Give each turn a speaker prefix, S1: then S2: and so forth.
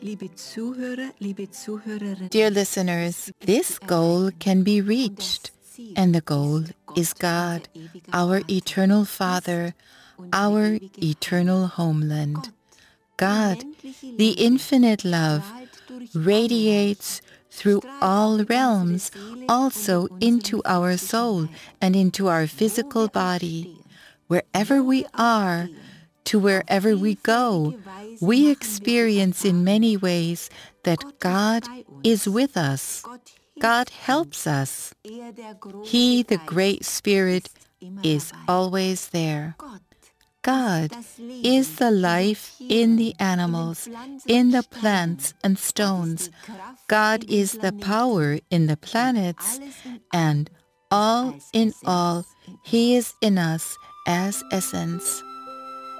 S1: Dear listeners, this goal can be reached, and the goal is God, our eternal Father, our eternal homeland. God, the infinite love, radiates through all realms, also into our soul and into our physical body. Wherever we are, to wherever we go, we experience in many ways that God is with us. God helps us. He, the Great Spirit, is always there. God is the life in the animals, in the plants and stones. God is the power in the planets, and all in all, He is in us as essence.